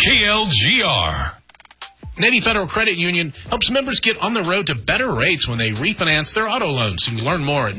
KLGR. Navy Federal Credit Union helps members get on the road to better rates when they refinance their auto loans. You can learn more at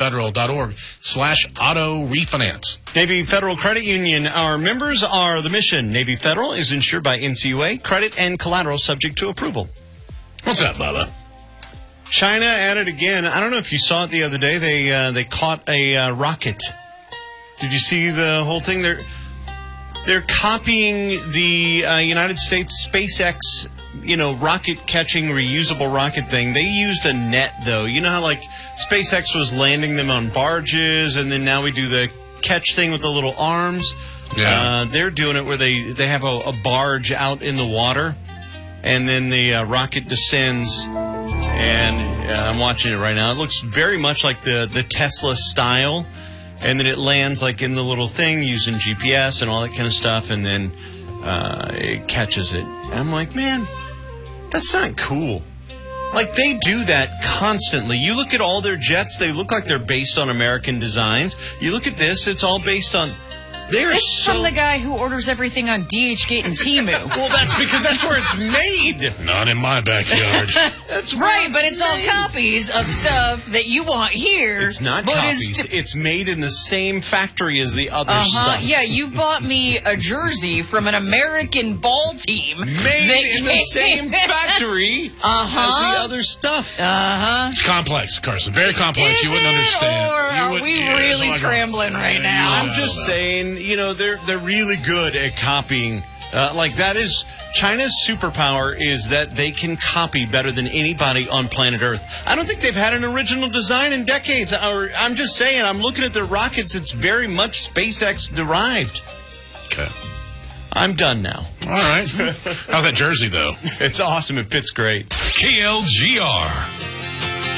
NavyFederal.org/auto refinance. Navy Federal Credit Union. Our members are the mission. Navy Federal is insured by NCUA. Credit and collateral subject to approval. What's up, Bubba? China at it again. I don't know if you saw it the other day. They caught a rocket. Did you see the whole thing? They're copying the United States SpaceX, rocket catching reusable rocket thing. They used a net, though. You know how SpaceX was landing them on barges, and then now we do the catch thing with the little arms. Yeah. They're doing it where they have a barge out in the water, and then the rocket descends. And I'm watching it right now. It looks very much like the Tesla style. And then it lands in the little thing using GPS and all that kind of stuff. And then it catches it. And I'm like, man, that's not cool. They do that constantly. You look at all their jets, they look like they're based on American designs. You look at this, it's all based on... It's from the guy who orders everything on DHgate and Temu. Well, that's because that's where it's made. Not in my backyard. That's right, but it's all copies of stuff that you want here. It's not copies. It's made in the same factory as the other stuff. Yeah, you bought me a jersey from an American ball team. Made in the same factory as the other stuff. It's complex, Carson. Very complex. Is you wouldn't understand. Or are we really scrambling right now? I'm just saying, they're really good at copying. That is China's superpower is that they can copy better than anybody on planet Earth. I don't think they've had an original design in decades. I'm just saying, I'm looking at their rockets. It's very much SpaceX derived. Okay. I'm done now. All right. How's that jersey, though? It's awesome. It fits great. KLGR.